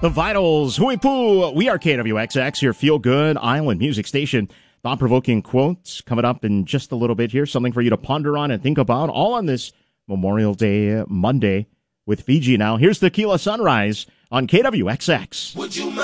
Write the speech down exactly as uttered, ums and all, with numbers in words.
The Vitals, Hui Poo. We are K W X X, your feel-good island music station. Thought-provoking quotes coming up in just a little bit here. Something for you to ponder on and think about, all on this Memorial Day Monday with Fiji Now. Here's Tequila Sunrise on K W X X. Would you mind?